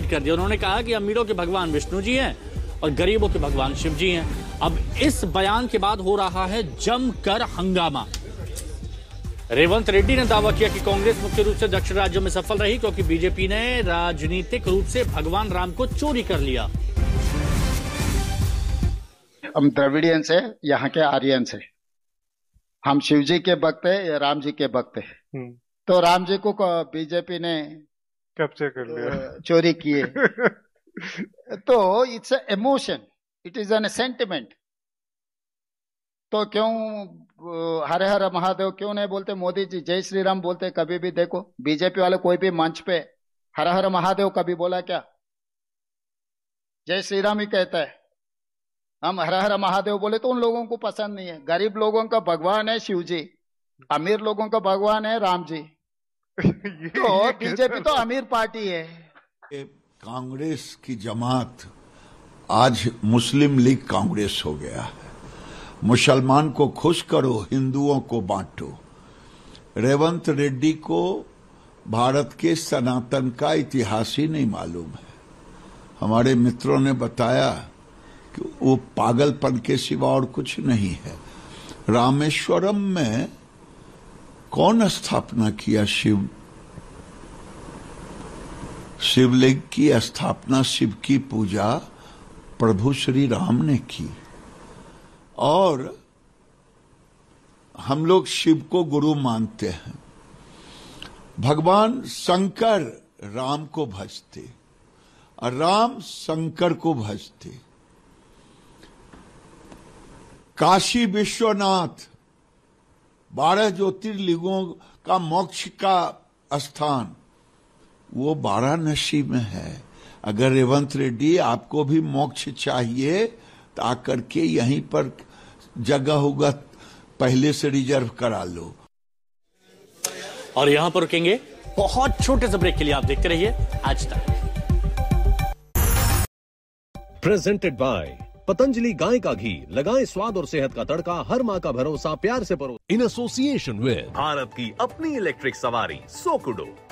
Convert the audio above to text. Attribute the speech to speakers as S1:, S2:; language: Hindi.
S1: ट्वीट कर दिया। उन्होंने कहा कि अमीरों के भगवान विष्णु जी हैं और गरीबों के भगवान शिव जी हैं। अब इस बयान के बाद हो रहा है जमकर हंगामा। रेवंत रेड्डी ने दावा किया कि कांग्रेस मुख्य रूप से दक्षिण राज्यों में सफल रही क्योंकि बीजेपी ने राजनीतिक रूप से भगवान राम को चोरी कर लिया।
S2: हम द्रविडियन से, यहाँ के आर्यन से, हम शिव जी के भक्त है या राम जी के भक्त है। तो राम जी को बीजेपी ने
S3: कैप्चर कर लिया,
S2: चोरी किए। तो it's emotion, it is an sentiment. तो क्यों हरे हर महादेव क्यों नहीं बोलते? मोदी जी जय श्री राम बोलते कभी भी। देखो बीजेपी वाले कोई भी मंच पे हर हर महादेव कभी बोला क्या? जय श्री राम ही कहता है। हम हर हर महादेव बोले तो उन लोगों को पसंद नहीं है। गरीब लोगों का भगवान है शिव जी, अमीर लोगों का भगवान है राम जी। तो बीजेपी तो अमीर पार्टी है।
S4: कांग्रेस की जमात आज मुस्लिम लीग कांग्रेस हो गया है। मुसलमान को खुश करो, हिंदुओं को बांटो। रेवंत रेड्डी को भारत के सनातन का इतिहास ही नहीं मालूम है। हमारे मित्रों ने बताया कि वो पागलपन के सिवा और कुछ नहीं है। रामेश्वरम में कौन स्थापना किया? शिवलिंग की स्थापना, शिव की पूजा प्रभु श्री राम ने की। और हम लोग शिव को गुरु मानते हैं। भगवान शंकर राम को भजते और राम शंकर को भजते। काशी विश्वनाथ 12 ज्योतिर्लिंगों का मोक्ष का स्थान वो वाराणसी में है। अगर रेवंत रेड्डी आपको भी मोक्ष चाहिए तो आकर के यहीं पर जगह होगा, पहले से रिजर्व करा लो।
S1: और यहां पर रुकेंगे बहुत छोटे से ब्रेक के लिए। आप देखते रहिए आज तक।
S5: प्रेजेंटेड बाय पतंजलि गाय का घी। लगाएं स्वाद और सेहत का तड़का। हर माँ का भरोसा प्यार से परो। इन एसोसिएशन विद भारत की अपनी इलेक्ट्रिक सवारी सोकुडो।